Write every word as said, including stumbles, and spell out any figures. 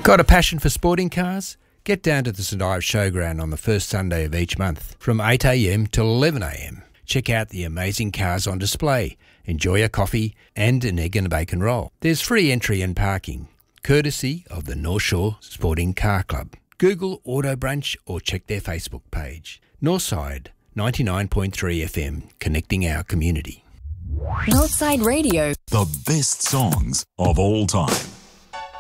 Got a passion for sporting cars? Get down to the St Ives Showground on the first Sunday of each month from eight a m till eleven a m. Check out the amazing cars on display, enjoy a coffee and an egg and a bacon roll. There's free entry and parking, courtesy of the North Shore Sporting Car Club. Google Auto Brunch or check their Facebook page. Northside ninety-nine point three F M, connecting our community. Northside Radio. The best songs of all time.